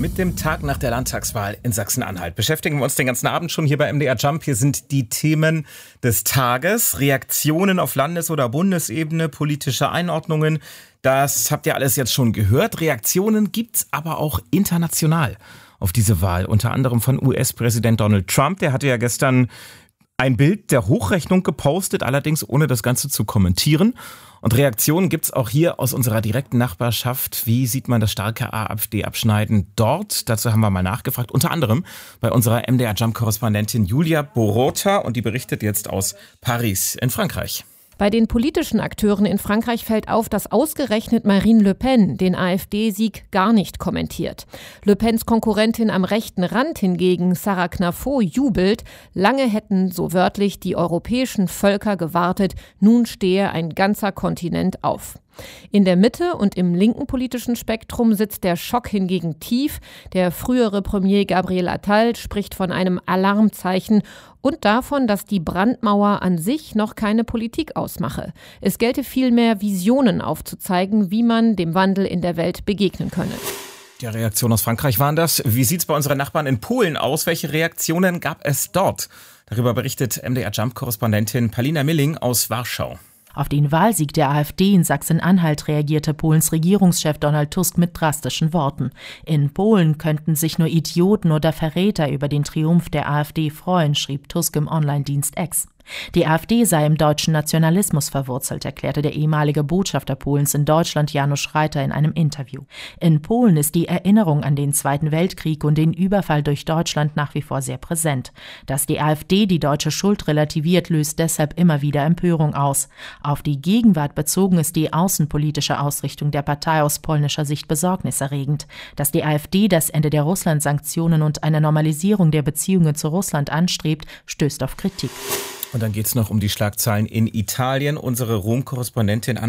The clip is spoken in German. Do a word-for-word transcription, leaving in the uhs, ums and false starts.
Mit dem Tag nach der Landtagswahl in Sachsen-Anhalt beschäftigen wir uns den ganzen Abend schon hier bei M D R Jump. Hier sind die Themen des Tages, Reaktionen auf Landes- oder Bundesebene, politische Einordnungen. Das habt ihr alles jetzt schon gehört. Reaktionen gibt's aber auch international auf diese Wahl. Unter anderem von U S-Präsident Donald Trump. Der hatte ja gestern ein Bild der Hochrechnung gepostet, allerdings ohne das Ganze zu kommentieren. Und Reaktionen gibt's auch hier aus unserer direkten Nachbarschaft. Wie sieht man das starke AfD-Abschneiden dort? Dazu haben wir mal nachgefragt. Unter anderem bei unserer M D R Jump-Korrespondentin Julia Borota. Und die berichtet jetzt aus Paris in Frankreich. Bei den politischen Akteuren in Frankreich fällt auf, dass ausgerechnet Marine Le Pen den AfD-Sieg gar nicht kommentiert. Le Pens Konkurrentin am rechten Rand hingegen, Sarah Knafo, jubelt. Lange hätten, so wörtlich, die europäischen Völker gewartet. Nun stehe ein ganzer Kontinent auf. In der Mitte und im linken politischen Spektrum sitzt der Schock hingegen tief. Der frühere Premier Gabriel Attal spricht von einem Alarmzeichen und davon, dass die Brandmauer an sich noch keine Politik ausmache. Es gelte vielmehr, Visionen aufzuzeigen, wie man dem Wandel in der Welt begegnen könne. Die Reaktionen aus Frankreich waren das. Wie sieht's bei unseren Nachbarn in Polen aus? Welche Reaktionen gab es dort? Darüber berichtet M D R Jump-Korrespondentin Palina Milling aus Warschau. Auf den Wahlsieg der AfD in Sachsen-Anhalt reagierte Polens Regierungschef Donald Tusk mit drastischen Worten. In Polen könnten sich nur Idioten oder Verräter über den Triumph der AfD freuen, schrieb Tusk im Online-Dienst X. Die AfD sei im deutschen Nationalismus verwurzelt, erklärte der ehemalige Botschafter Polens in Deutschland Janusz Reiter in einem Interview. In Polen ist die Erinnerung an den Zweiten Weltkrieg und den Überfall durch Deutschland nach wie vor sehr präsent. Dass die AfD die deutsche Schuld relativiert, löst deshalb immer wieder Empörung aus. Auf die Gegenwart bezogen ist die außenpolitische Ausrichtung der Partei aus polnischer Sicht besorgniserregend. Dass die AfD das Ende der Russland-Sanktionen und eine Normalisierung der Beziehungen zu Russland anstrebt, stößt auf Kritik. Und dann geht's noch um die Schlagzeilen in Italien. Unsere Rom-Korrespondentin